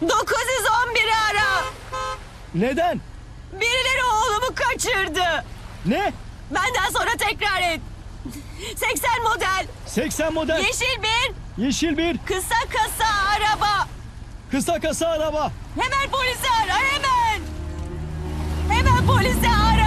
911'i ara. Neden? Birileri oğlumu kaçırdı. Ne? Benden sonra tekrar et. 80 model. 80 model. Yeşil bir. Yeşil bir. Kısa kasa araba. Kısa kasa araba. Hemen polisi ara, hemen. Hemen polisi ara.